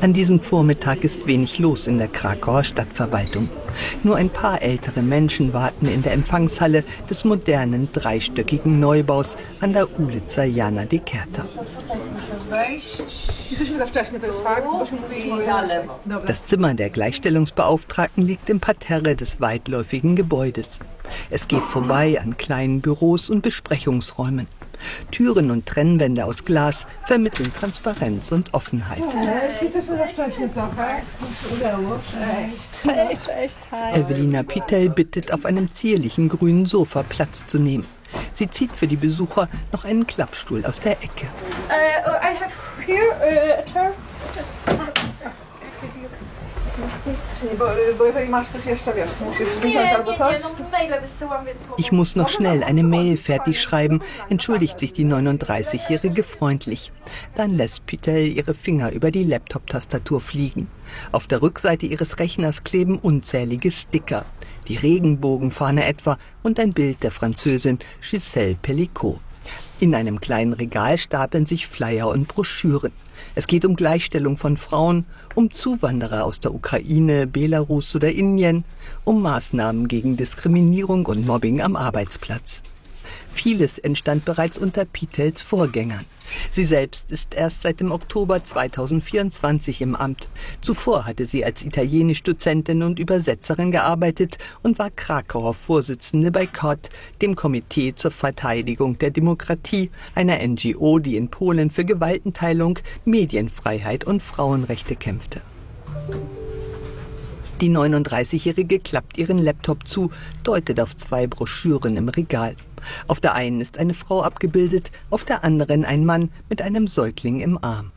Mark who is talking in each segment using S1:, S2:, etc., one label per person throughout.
S1: An diesem Vormittag ist wenig los in der Krakauer Stadtverwaltung. Nur ein paar ältere Menschen warten in der Empfangshalle des modernen dreistöckigen Neubaus an der Ulica Jana de Kerta. Das Zimmer der Gleichstellungsbeauftragten liegt im Parterre des weitläufigen Gebäudes. Es geht vorbei an kleinen Büros und Besprechungsräumen. Türen und Trennwände aus Glas vermitteln Transparenz und Offenheit. Ewelina Pitel bittet, auf einem zierlichen grünen Sofa Platz zu nehmen. Sie zieht für die Besucher noch einen Klappstuhl aus der Ecke.
S2: I have here a chair.
S1: Ich muss noch schnell eine Mail fertig schreiben, entschuldigt sich die 39-Jährige freundlich. Dann lässt Pitel ihre Finger über die Laptop-Tastatur fliegen. Auf der Rückseite ihres Rechners kleben unzählige Sticker. Die Regenbogenfahne etwa und ein Bild der Französin Gisèle Pellicot. In einem kleinen Regal stapeln sich Flyer und Broschüren. Es geht um Gleichstellung von Frauen, um Zuwanderer aus der Ukraine, Belarus oder Indien, um Maßnahmen gegen Diskriminierung und Mobbing am Arbeitsplatz. Vieles entstand bereits unter Pitels Vorgängern. Sie selbst ist erst seit dem Oktober 2024 im Amt. Zuvor hatte sie als Italienisch-Dozentin und Übersetzerin gearbeitet und war Krakauer Vorsitzende bei KOT, dem Komitee zur Verteidigung der Demokratie, einer NGO, die in Polen für Gewaltenteilung, Medienfreiheit und Frauenrechte kämpfte. Die 39-Jährige klappt ihren Laptop zu, deutet auf 2 Broschüren im Regal. Auf der einen ist eine Frau abgebildet, auf der anderen ein Mann mit einem Säugling im Arm.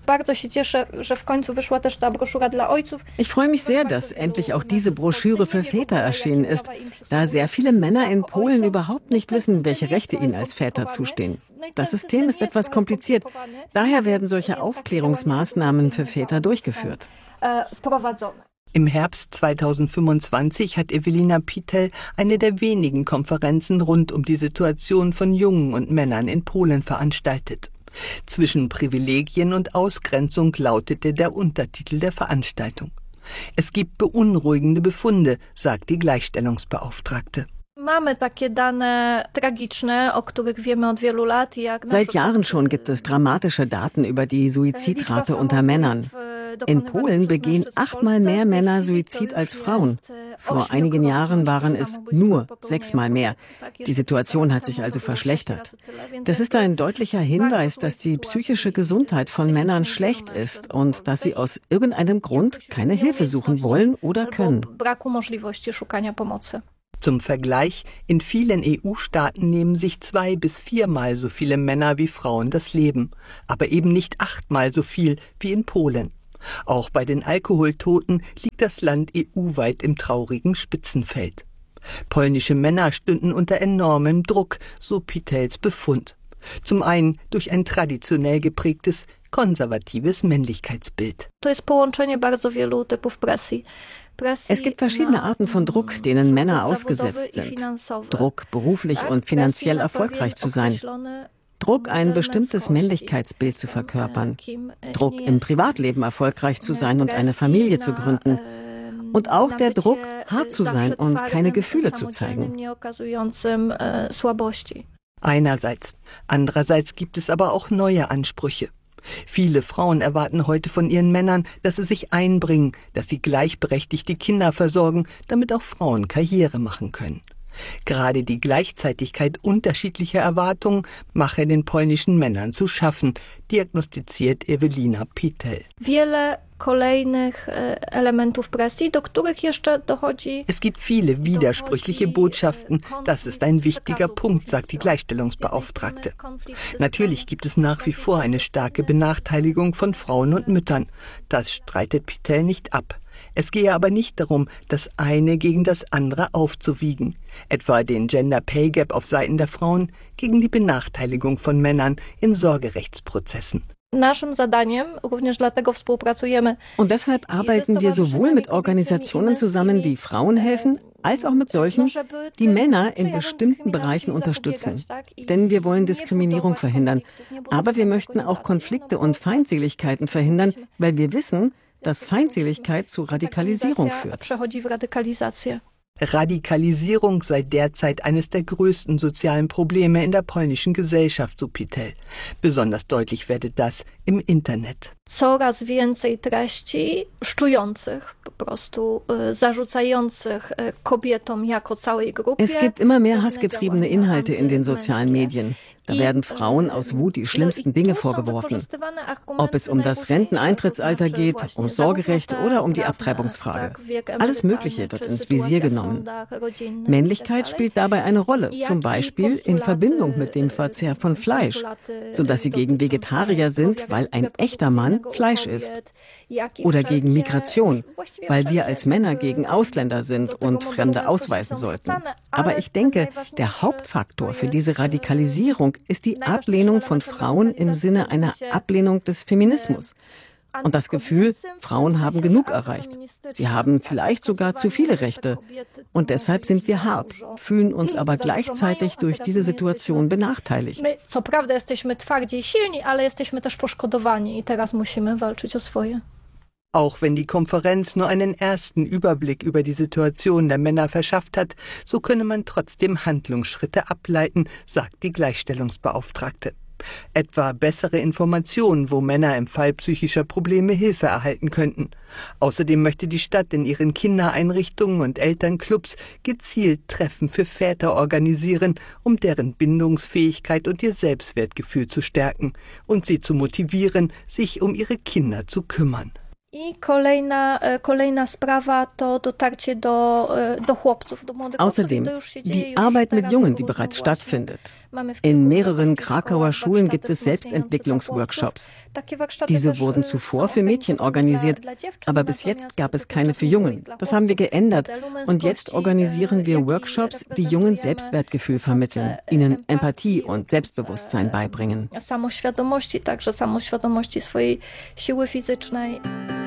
S3: Ich freue mich sehr, dass endlich auch diese Broschüre für Väter erschienen ist, da sehr viele Männer in Polen überhaupt nicht wissen, welche Rechte ihnen als Väter zustehen. Das System ist etwas kompliziert. Daher werden solche Aufklärungsmaßnahmen für Väter durchgeführt.
S1: Im Herbst 2025 hat Ewelina Pitel eine der wenigen Konferenzen rund um die Situation von Jungen und Männern in Polen veranstaltet. Zwischen Privilegien und Ausgrenzung lautete der Untertitel der Veranstaltung. Es gibt beunruhigende Befunde, sagt die Gleichstellungsbeauftragte.
S3: Seit Jahren schon gibt es dramatische Daten über die Suizidrate unter Männern. In Polen begehen 8-mal mehr Männer Suizid als Frauen. Vor einigen Jahren waren es nur 6-mal mehr. Die Situation hat sich also verschlechtert. Das ist ein deutlicher Hinweis, dass die psychische Gesundheit von Männern schlecht ist und dass sie aus irgendeinem Grund keine Hilfe suchen wollen oder können.
S1: Zum Vergleich, in vielen EU-Staaten nehmen sich 2- bis 4-mal so viele Männer wie Frauen das Leben, aber eben nicht 8-mal so viel wie in Polen. Auch bei den Alkoholtoten liegt das Land EU-weit im traurigen Spitzenfeld. Polnische Männer stünden unter enormem Druck, so Pitels Befund. Zum einen durch ein traditionell geprägtes, konservatives Männlichkeitsbild.
S3: Es gibt verschiedene Arten von Druck, denen Männer ausgesetzt sind. Druck, beruflich und finanziell erfolgreich zu sein. Druck, ein bestimmtes Männlichkeitsbild zu verkörpern. Druck, im Privatleben erfolgreich zu sein und eine Familie zu gründen. Und auch der Druck, hart zu sein und keine Gefühle zu zeigen.
S1: Einerseits. Andererseits gibt es aber auch neue Ansprüche. Viele Frauen erwarten heute von ihren Männern, dass sie sich einbringen, dass sie gleichberechtigt die Kinder versorgen, damit auch Frauen Karriere machen können. Gerade die Gleichzeitigkeit unterschiedlicher Erwartungen mache den polnischen Männern zu schaffen, diagnostiziert Ewelina Pitel. Es gibt viele widersprüchliche Botschaften. Das ist ein wichtiger Punkt, sagt die Gleichstellungsbeauftragte. Natürlich gibt es nach wie vor eine starke Benachteiligung von Frauen und Müttern. Das streitet Pitel nicht ab. Es gehe aber nicht darum, das eine gegen das andere aufzuwiegen, etwa den Gender Pay Gap auf Seiten der Frauen gegen die Benachteiligung von Männern in Sorgerechtsprozessen.
S3: Und deshalb arbeiten wir sowohl mit Organisationen zusammen, die Frauen helfen, als auch mit solchen, die Männer in bestimmten Bereichen unterstützen. Denn wir wollen Diskriminierung verhindern. Aber wir möchten auch Konflikte und Feindseligkeiten verhindern, weil wir wissen, dass Feindseligkeit zu Radikalisierung führt.
S1: Radikalisierung sei derzeit eines der größten sozialen Probleme in der polnischen Gesellschaft, so Pytel. Besonders deutlich werde das im Internet.
S2: Coraz więcej treści szczujących, po prostu zarzucających kobietom jako całej grupie.
S3: Es gibt immer mehr hassgetriebene Inhalte in den sozialen Medien. Da werden Frauen aus Wut die schlimmsten Dinge vorgeworfen. Ob es um das Renteneintrittsalter geht, um Sorgerecht oder um die Abtreibungsfrage. Alles Mögliche wird ins Visier genommen. Männlichkeit spielt dabei eine Rolle, zum Beispiel in Verbindung mit dem Verzehr von Fleisch, sodass sie gegen Vegetarier sind, weil ein echter Mann Fleisch isst. Oder gegen Migration, weil wir als Männer gegen Ausländer sind und Fremde ausweisen sollten. Aber ich denke, der Hauptfaktor für diese Radikalisierung ist die Ablehnung von Frauen im Sinne einer Ablehnung des Feminismus. Und das Gefühl, Frauen haben genug erreicht. Sie haben vielleicht sogar zu viele Rechte. Und deshalb sind wir hart, fühlen uns aber gleichzeitig durch diese Situation benachteiligt.
S2: Co prawda jesteśmy twardzi i silni, ale jesteśmy też poszkodowani i teraz musimy walczyć o swoje.
S1: Auch wenn die Konferenz nur einen ersten Überblick über die Situation der Männer verschafft hat, so könne man trotzdem Handlungsschritte ableiten, sagt die Gleichstellungsbeauftragte. Etwa bessere Informationen, wo Männer im Fall psychischer Probleme Hilfe erhalten könnten. Außerdem möchte die Stadt in ihren Kindereinrichtungen und Elternclubs gezielt Treffen für Väter organisieren, um deren Bindungsfähigkeit und ihr Selbstwertgefühl zu stärken und sie zu motivieren, sich um ihre Kinder zu kümmern.
S3: Außerdem die Arbeit mit Jungen, die bereits stattfindet. In mehreren Krakauer Schulen gibt es Selbstentwicklungsworkshops. Diese wurden zuvor für Mädchen organisiert, aber bis jetzt gab es keine für Jungen. Das haben wir geändert und jetzt organisieren wir Workshops, die Jungen Selbstwertgefühl vermitteln, ihnen Empathie und Selbstbewusstsein beibringen.
S2: Samoświadomości, także samoświadomości swojej siły fizycznej.